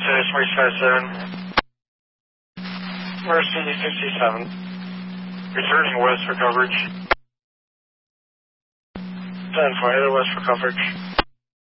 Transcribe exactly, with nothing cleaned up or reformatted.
Dash March five seven. Mercy fifty-seven. Returning west for coverage. ten four, headed west for coverage.